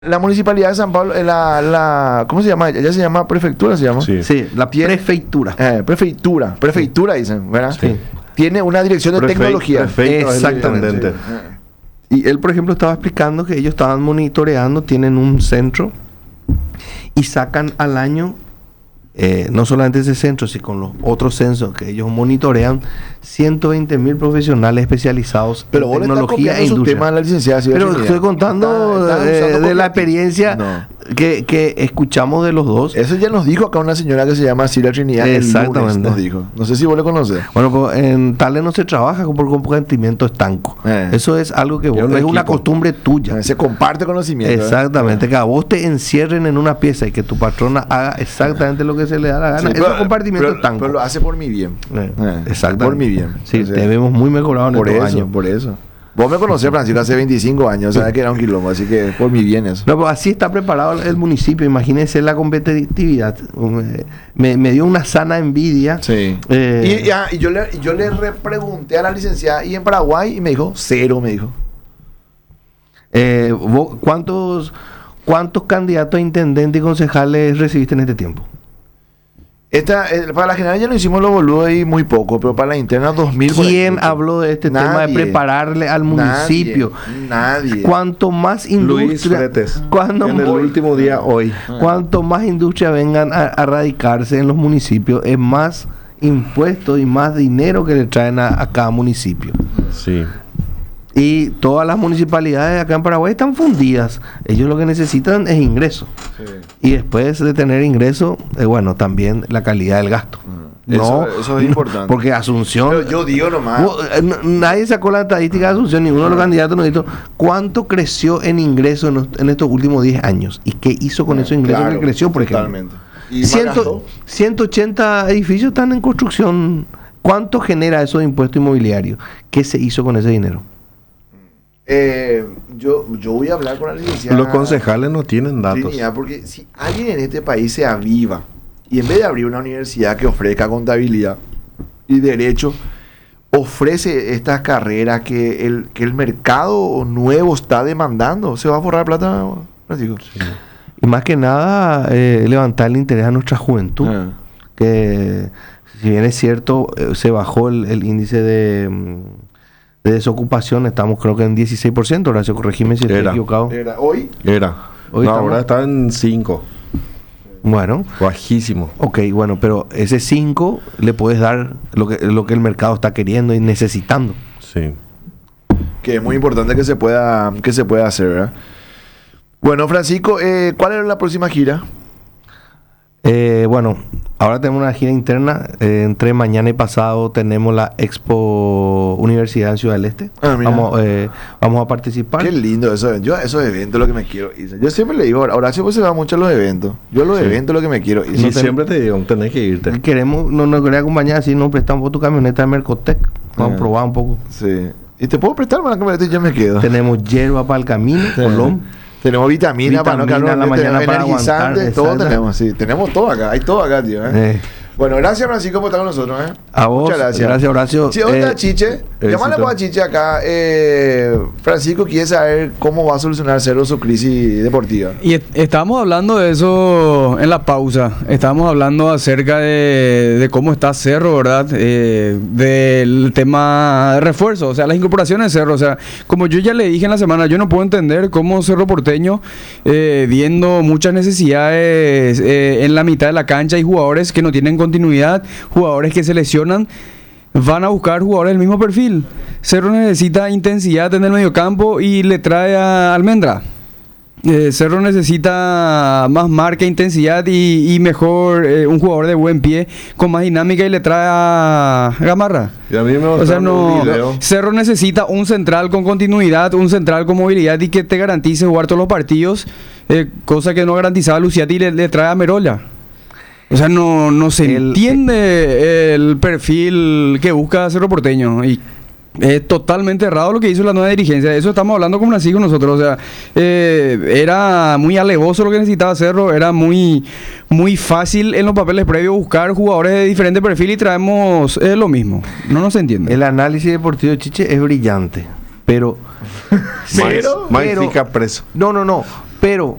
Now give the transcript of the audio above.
La municipalidad de San Pablo, ¿cómo se llama? Ella se llama prefectura, ¿se llama? Sí, la prefectura. Prefectura dicen, ¿verdad? Sí. Tiene una dirección de tecnología. Exactamente. Y él, por ejemplo, estaba explicando que ellos estaban monitoreando, tienen un centro y sacan al año, no solamente ese centro, sino con los otros censos que ellos monitorean, 120.000 profesionales especializados en tecnología e industria. Tema de la licenciada, pero estoy contando de la experiencia que escuchamos de los dos. Eso ya nos dijo acá una señora que se llama Silvia Trinidad. Exactamente. Nos dijo. No sé si vos le conocés. Bueno, pues en Tales no se trabaja por compartimiento estanco. Eso es algo que es una costumbre tuya. Se comparte conocimiento. Exactamente. Que a vos te encierren en una pieza y que tu patrona haga exactamente lo que se le da la gana. Sí, eso es compartimiento estanco. Pero lo hace por mi bien. Exactamente. Por mi bien. Sí, te vemos muy mejorado en estos años. Por eso. Vos me conocés, Francisco, hace 25 años, sabes que era un quilombo, así que por mi bien eso. No, pues así está preparado el municipio, imagínense la competitividad. Me dio una sana envidia. Sí. Y yo le repregunté a la licenciada, ¿y en Paraguay? Y me dijo, 0, me dijo. ¿Cuántos candidatos a intendente y concejales recibiste en este tiempo? Para la general ya lo hicimos los boludos y muy poco, pero para la interna 2000. ¿Quién habló de este tema de prepararle al municipio? Nadie. Cuanto más industria, Luis Fretes, en el último día hoy. Cuanto más industria vengan a radicarse en los municipios, es más impuestos y más dinero que le traen a cada municipio. Sí. Y todas las municipalidades acá en Paraguay están fundidas. Ellos lo que necesitan es ingreso. Sí. Y después de tener ingreso, bueno, también la calidad del gasto. Eso es importante. Porque Asunción... Pero yo digo nomás... nadie sacó la estadística de Asunción, ninguno de los candidatos nos dijo cuánto creció en ingreso en estos últimos 10 años. ¿Y qué hizo con esos ingresos que creció, por ejemplo? Totalmente. 180 edificios están en construcción. ¿Cuánto genera eso de impuesto inmobiliario? ¿Qué se hizo con ese dinero? Yo voy a hablar con la licenciada. Los concejales no tienen datos. Porque si alguien en este país se aviva y en vez de abrir una universidad que ofrezca contabilidad y derecho, ofrece estas carreras que el mercado nuevo está demandando, se va a forrar plata, Francisco. Sí. Y más que nada, levantar el interés a nuestra juventud. Que si bien es cierto, se bajó el índice de desocupación, estamos creo que en 16%, Horacio, corregime si estoy equivocado. ¿Hoy? Hoy ahora está en 5. Bueno. Bajísimo. Ok, bueno, pero ese 5 le puedes dar lo que el mercado está queriendo y necesitando. Sí. Que es muy importante que se pueda hacer, ¿verdad? Bueno, Francisco, ¿cuál era la próxima gira? Bueno, ahora tenemos una gira interna. Entre mañana y pasado tenemos la Expo Universidad en Ciudad del Este. Vamos a participar. Qué lindo eso. Yo a esos eventos lo que me quiero ir. Yo siempre le digo, Horacio pues se va mucho a los eventos. Yo a los eventos lo que me quiero ir. Sí, siempre te digo, tenés que irte. Nos querés acompañar, así nos prestamos tu camioneta de Mercotec. Vamos a probar un poco. Sí. ¿Y te puedo prestar la camioneta y yo me quedo? Tenemos hierba para el camino, Colón. Tenemos vitamina para no quedarnos la mañana para aguantar. Todo tenemos, sí. Tenemos todo acá. Hay todo acá, tío. Bueno, gracias, Francisco, por estar con nosotros. A vos. Muchas gracias. Gracias, Horacio. Sí, ¿dónde está Chiche? Llámale a Chiche acá. Francisco quiere saber cómo va a solucionar Cerro su crisis deportiva. Y estábamos hablando de eso en la pausa. Estábamos hablando acerca de cómo está Cerro, ¿verdad? Del tema de refuerzo, o sea, las incorporaciones de Cerro. O sea, como yo ya le dije en la semana, yo no puedo entender cómo Cerro Porteño, viendo muchas necesidades en la mitad de la cancha, y jugadores que no tienen continuidad, jugadores que se lesionan, van a buscar jugadores del mismo perfil. Cerro necesita intensidad en el mediocampo y le trae a Almendra. Cerro necesita más marca, intensidad y mejor un jugador de buen pie con más dinámica y le trae a Gamarra. Y a mí me Cerro necesita un central con continuidad, un central con movilidad y que te garantice jugar todos los partidos, cosa que no garantizaba Luciati, y le trae a Merola. O sea, no se entiende el perfil que busca Cerro Porteño, y es totalmente errado lo que hizo la nueva dirigencia. Eso estamos hablando como así con nosotros. O sea, era muy alevoso lo que necesitaba Cerro, era muy fácil en los papeles previos buscar jugadores de diferente perfil y traemos lo mismo. No se entiende. El análisis deportivo de Chiche es brillante, pero... Magnífica preso. No. Pero